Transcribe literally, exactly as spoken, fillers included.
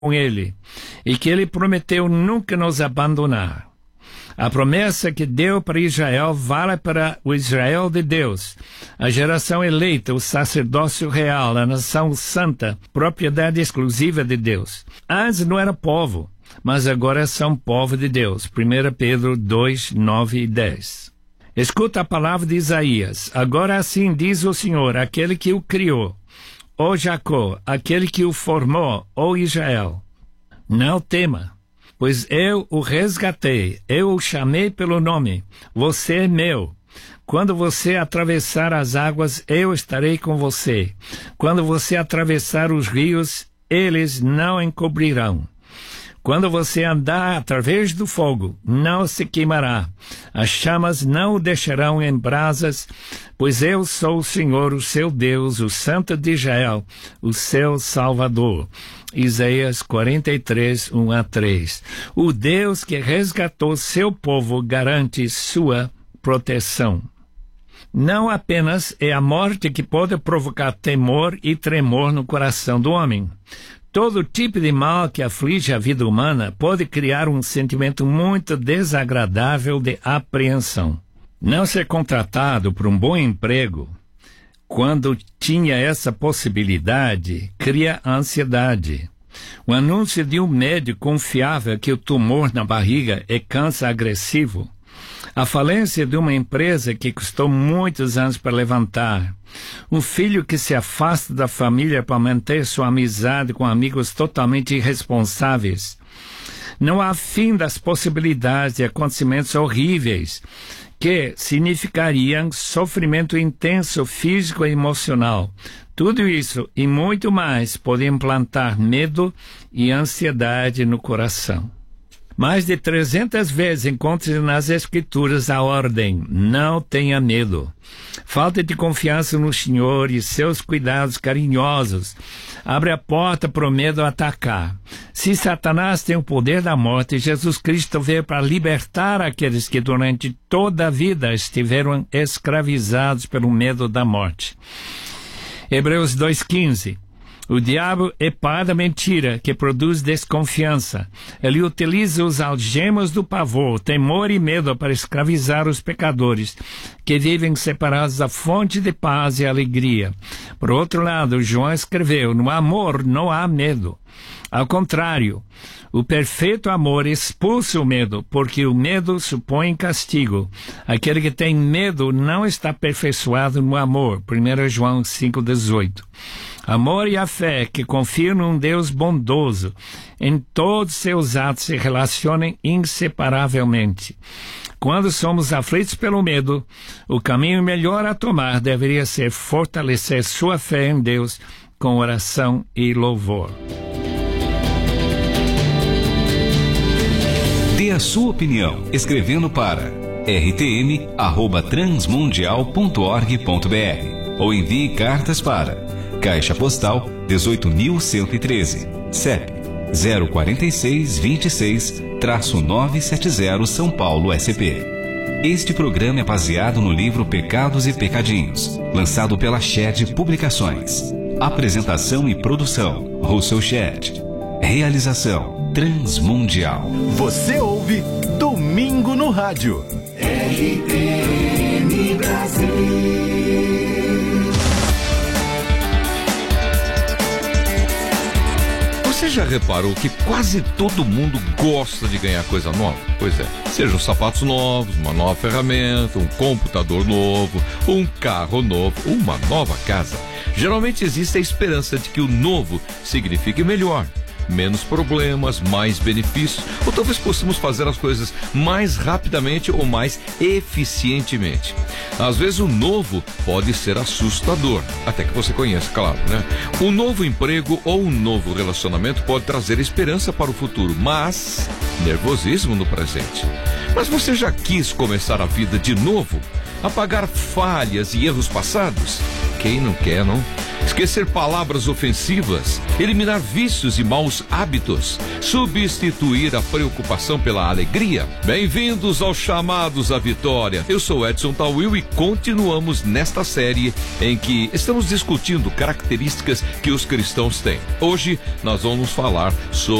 com ele e que ele prometeu nunca nos abandonar. A promessa que deu para Israel vale para o Israel de Deus, a geração eleita, o sacerdócio real, a nação santa, propriedade exclusiva de Deus. Antes não era povo, mas agora são povo de Deus. primeira Pedro dois, nove e dez. Escuta a palavra de Isaías. Agora assim diz o Senhor, aquele que o criou, ó Jacó, aquele que o formou, ó Israel. Não tema, pois eu o resgatei, eu o chamei pelo nome, você é meu. Quando você atravessar as águas, eu estarei com você. Quando você atravessar os rios, eles não encobrirão. Quando você andar através do fogo, não se queimará. As chamas não o deixarão em brasas, pois eu sou o Senhor, o seu Deus, o Santo de Israel, o seu Salvador. Isaías quarenta e três, um a três. O Deus que resgatou seu povo garante sua proteção. Não apenas é a morte que pode provocar temor e tremor no coração do homem. Todo tipo de mal que aflige a vida humana pode criar um sentimento muito desagradável de apreensão. Não ser contratado por um bom emprego, quando tinha essa possibilidade, cria ansiedade. O anúncio de um médico confiável que o tumor na barriga é câncer agressivo. A falência de uma empresa que custou muitos anos para levantar. Um filho que se afasta da família para manter sua amizade com amigos totalmente irresponsáveis. Não há fim das possibilidades de acontecimentos horríveis que significariam sofrimento intenso físico e emocional. Tudo isso e muito mais pode implantar medo e ansiedade no coração. Mais de trezentas vezes encontra-se nas Escrituras a ordem, não tenha medo. Falta de confiança no Senhor e seus cuidados carinhosos abre a porta para o medo atacar. Se Satanás tem o poder da morte, Jesus Cristo veio para libertar aqueles que durante toda a vida estiveram escravizados pelo medo da morte. Hebreus dois, quinze. O diabo é pai da mentira, que produz desconfiança. Ele utiliza os algemas do pavor, temor e medo para escravizar os pecadores, que vivem separados da fonte de paz e alegria. Por outro lado, João escreveu, no amor não há medo. Ao contrário, o perfeito amor expulsa o medo, porque o medo supõe castigo. Aquele que tem medo não está aperfeiçoado no amor. primeira João cinco, dezoito. Amor e a fé que confiam num Deus bondoso, em todos seus atos se relacionam inseparavelmente. Quando somos aflitos pelo medo, o caminho melhor a tomar deveria ser fortalecer sua fé em Deus com oração e louvor. Dê a sua opinião escrevendo para r t m arroba transmundial ponto org ponto b r ou envie cartas para Caixa Postal dezoito mil cento e treze, C E P zero quatro seis, vinte e seis, novecentos e setenta, São Paulo, S P. Este programa é baseado no livro Pecados e Pecadinhos, lançado pela Shed Publicações. Apresentação e produção, Russell Shed. Realização, Transmundial. Você ouve Domingo no Rádio. R T M Brasil. Você já reparou que quase todo mundo gosta de ganhar coisa nova? Pois é, sejam sapatos novos, uma nova ferramenta, um computador novo, um carro novo, uma nova casa. Geralmente existe a esperança de que o novo signifique melhor, menos problemas, mais benefícios, ou talvez possamos fazer as coisas mais rapidamente ou mais eficientemente. Às vezes o novo pode ser assustador, até que você conheça, claro, né? Um novo emprego ou um novo relacionamento pode trazer esperança para o futuro, mas nervosismo no presente. Mas você já quis começar a vida de novo? Apagar falhas e erros passados? Quem não quer, não? esquecer palavras ofensivas, eliminar vícios e maus hábitos, substituir a preocupação pela alegria. Bem-vindos aos Chamados à Vitória. Eu sou Edson Tawil e continuamos nesta série em que estamos discutindo características que os cristãos têm. Hoje nós vamos falar sobre